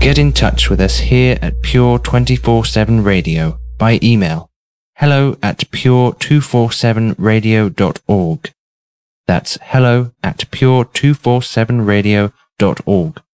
Get in touch with us here at Pure 24/7 Radio by email hello@pure247radio.org. That's hello@pure247radio.org.